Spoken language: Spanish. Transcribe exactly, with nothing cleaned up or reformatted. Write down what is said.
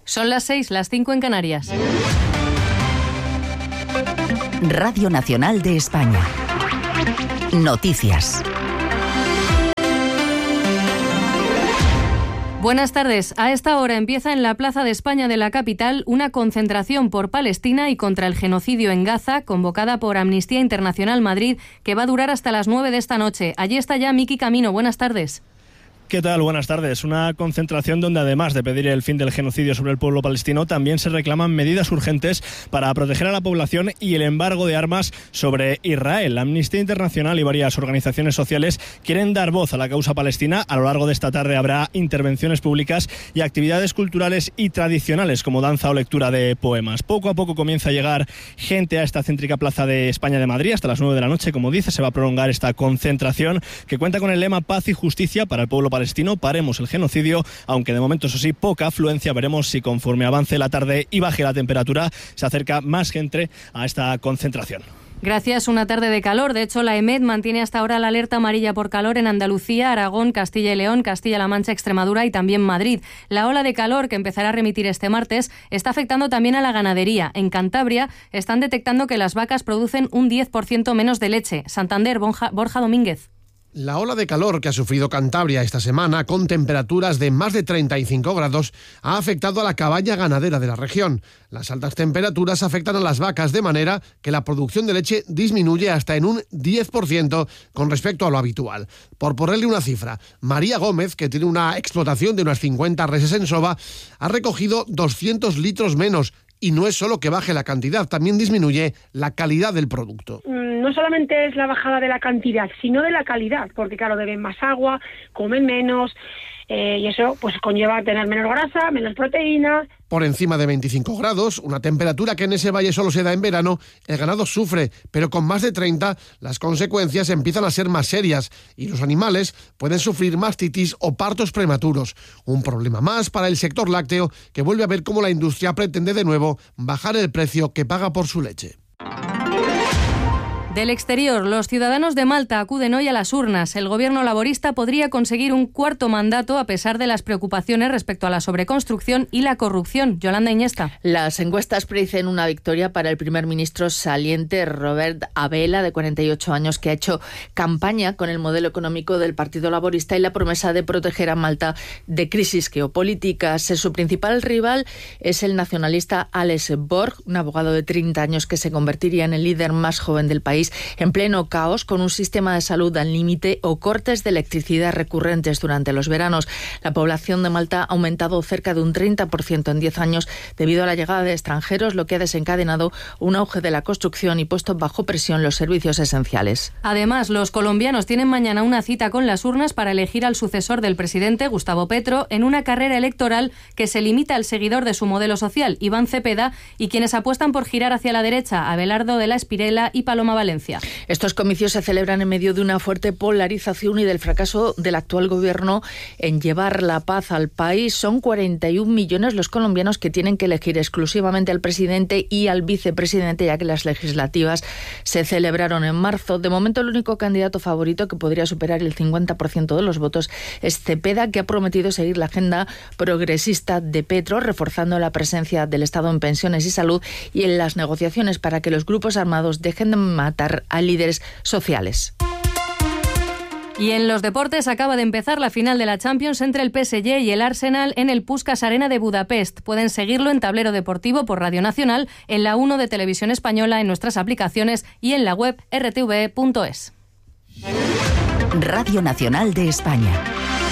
Son las seis, las cinco en Canarias. Radio Nacional de España. Noticias. Buenas tardes. A esta hora empieza en la Plaza de España de la capital una concentración por Palestina y contra el genocidio en Gaza, convocada por Amnistía Internacional Madrid, que va a durar hasta las nueve de esta noche. Allí está ya Miki Camino. Buenas tardes. ¿Qué tal? Buenas tardes. Una concentración donde, además de pedir el fin del genocidio sobre el pueblo palestino, también se reclaman medidas urgentes para proteger a la población y el embargo de armas sobre Israel. Amnistía Internacional y varias organizaciones sociales quieren dar voz a la causa palestina. A lo largo de esta tarde habrá intervenciones públicas y actividades culturales y tradicionales, como danza o lectura de poemas. Poco a poco comienza a llegar gente a esta céntrica Plaza de España de Madrid. Hasta las nueve de la noche, como dice, se va a prolongar esta concentración que cuenta con el lema Paz y Justicia para el pueblo palestino. palestino, paremos el genocidio, aunque de momento, eso sí, poca afluencia. Veremos si conforme avance la tarde y baje la temperatura se acerca más gente a esta concentración. Gracias, una tarde de calor. De hecho, la EMET mantiene hasta ahora la alerta amarilla por calor en Andalucía, Aragón, Castilla y León, Castilla-La Mancha, Extremadura y también Madrid. La ola de calor, que empezará a remitir este martes, está afectando también a la ganadería. En Cantabria están detectando que las vacas producen un diez por ciento menos de leche. Santander, Borja, Borja Domínguez. La ola de calor que ha sufrido Cantabria esta semana, con temperaturas de más de treinta y cinco grados, ha afectado a la caballa ganadera de la región. Las altas temperaturas afectan a las vacas de manera que la producción de leche disminuye hasta en un diez por ciento con respecto a lo habitual. Por ponerle una cifra, María Gómez, que tiene una explotación de unas cincuenta reses en Soba, ha recogido doscientos litros menos. Y no es solo que baje la cantidad, también disminuye la calidad del producto. No solamente es la bajada de la cantidad, sino de la calidad, porque claro, beben más agua, comen menos, eh, y eso pues conlleva tener menos grasa, menos proteína. Por encima de veinticinco grados, una temperatura que en ese valle solo se da en verano, el ganado sufre, pero con más de treinta, las consecuencias empiezan a ser más serias y los animales pueden sufrir mastitis o partos prematuros. Un problema más para el sector lácteo, que vuelve a ver cómo la industria pretende de nuevo bajar el precio que paga por su leche. Del exterior, los ciudadanos de Malta acuden hoy a las urnas. El gobierno laborista podría conseguir un cuarto mandato a pesar de las preocupaciones respecto a la sobreconstrucción y la corrupción. Yolanda Iñesta. Las encuestas predicen una victoria para el primer ministro saliente Robert Abela, de cuarenta y ocho años, que ha hecho campaña con el modelo económico del Partido Laborista y la promesa de proteger a Malta de crisis geopolíticas. Su principal rival es el nacionalista Alex Borg, un abogado de treinta años que se convertiría en el líder más joven del país, en pleno caos, con un sistema de salud al límite o cortes de electricidad recurrentes durante los veranos. La población de Malta ha aumentado cerca de un treinta por ciento en diez años debido a la llegada de extranjeros, lo que ha desencadenado un auge de la construcción y puesto bajo presión los servicios esenciales. Además, los colombianos tienen mañana una cita con las urnas para elegir al sucesor del presidente, Gustavo Petro, en una carrera electoral que se limita al seguidor de su modelo social, Iván Cepeda, y quienes apuestan por girar hacia la derecha, Abelardo de la Espirela y Paloma Valencia. Estos comicios se celebran en medio de una fuerte polarización y del fracaso del actual gobierno en llevar la paz al país. Son cuarenta y un millones los colombianos que tienen que elegir exclusivamente al presidente y al vicepresidente, ya que las legislativas se celebraron en marzo. De momento, el único candidato favorito que podría superar el cincuenta por ciento de los votos es Cepeda, que ha prometido seguir la agenda progresista de Petro, reforzando la presencia del Estado en pensiones y salud y en las negociaciones para que los grupos armados dejen de matar a líderes sociales. Y en los deportes acaba de empezar la final de la Champions entre el P S G y el Arsenal en el Puskás Arena de Budapest. Pueden seguirlo en Tablero Deportivo por Radio Nacional, en la uno de Televisión Española, en nuestras aplicaciones y en la web r t v punto es. Radio Nacional de España.